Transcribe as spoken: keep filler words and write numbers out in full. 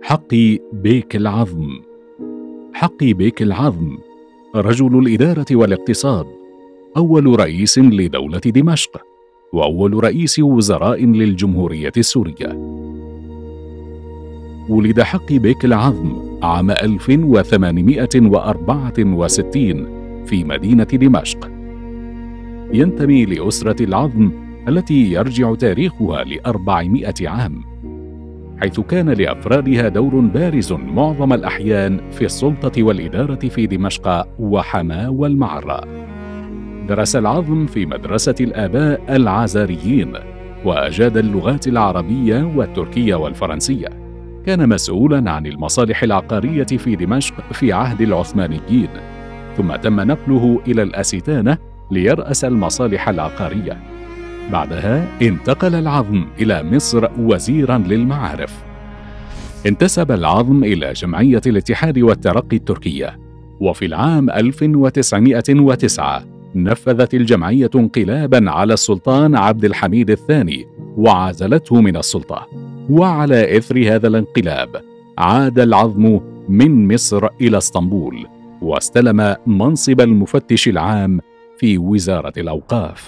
حقي بيك العظم. حقي بيك العظم رجل الإدارة والاقتصاد، أول رئيس لدولة دمشق، وأول رئيس وزراء للجمهورية السورية. ولد حقي بيك العظم عام ألف وثمانمائة وأربعة وستين في مدينة دمشق. ينتمي لأسرة العظم التي يرجع تاريخها لأربعمائة عام، حيث كان لأفرادها دور بارز معظم الأحيان في السلطة والإدارة في دمشق وحماة والمعرة. درس العظم في مدرسة الآباء العزاريين، وأجاد اللغات العربية والتركية والفرنسية. كان مسؤولاً عن المصالح العقارية في دمشق في عهد العثمانيين، ثم تم نقله إلى الأستانة ليرأس المصالح العقارية. بعدها انتقل العظم إلى مصر وزيراً للمعارف. انتسب العظم إلى جمعية الاتحاد والترقي التركية، وفي العام ألف وتسعمائة وتسعة نفذت الجمعية انقلاباً على السلطان عبد الحميد الثاني وعزلته من السلطة. وعلى إثر هذا الانقلاب عاد العظم من مصر إلى اسطنبول، واستلم منصب المفتش العام في وزارة الأوقاف.